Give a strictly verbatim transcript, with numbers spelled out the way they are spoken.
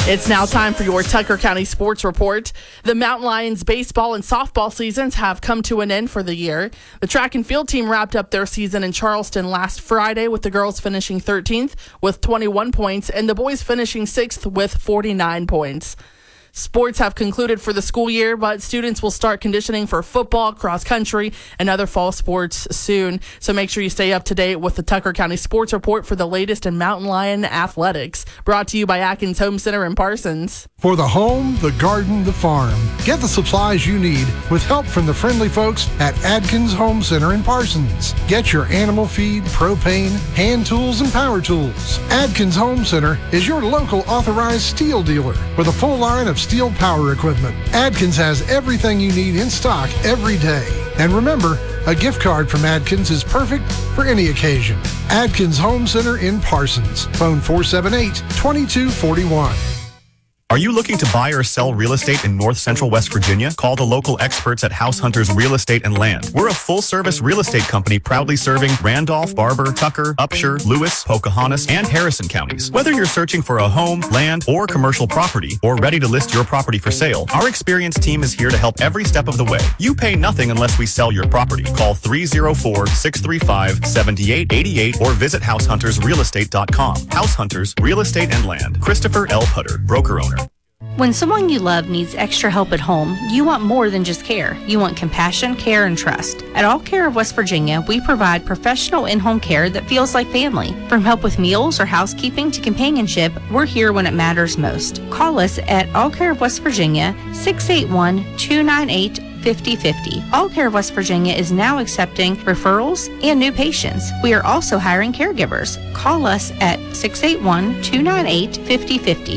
It's now time for your Tucker County Sports Report. The Mountain Lions baseball and softball seasons have come to an end for the year. The track and field team wrapped up their season in Charleston last Friday, with the girls finishing thirteenth with twenty-one points and the boys finishing sixth with forty-nine points. Sports have concluded for the school year, but students will start conditioning for football, cross country, and other fall sports soon. So make sure you stay up to date with the Tucker County Sports Report for the latest in Mountain Lion athletics. Brought to you by Atkins Home Center in Parsons. For the home, the garden, the farm, get the supplies you need with help from the friendly folks at Atkins Home Center in Parsons. Get your animal feed, propane, hand tools, and power tools. Atkins Home Center is your local authorized steel dealer with a full line of steel power equipment. Adkins has everything you need in stock every day. And remember, a gift card from Adkins is perfect for any occasion. Adkins Home Center in Parsons. Phone four seven eight, two two four one. Are you looking to buy or sell real estate in North Central West Virginia? Call the local experts at House Hunters Real Estate and Land. We're a full-service real estate company proudly serving Randolph, Barber, Tucker, Upshur, Lewis, Pocahontas, and Harrison counties. Whether you're searching for a home, land, or commercial property, or ready to list your property for sale, our experienced team is here to help every step of the way. You pay nothing unless we sell your property. Call three oh four, six three five, seven eight eight eight or visit house hunters real estate dot com. House Hunters Real Estate and Land. Christopher L. Putter, broker owner. When someone you love needs extra help at home, you want more than just care. You want compassion, care, and trust. At All Care of West Virginia, we provide professional in-home care that feels like family. From help with meals or housekeeping to companionship, we're here when it matters most. Call us at All Care of West Virginia, six eight one, two nine eight, fifty fifty. All Care of West Virginia is now accepting referrals and new patients. We are also hiring caregivers. Call us at six eight one, two nine eight, fifty fifty.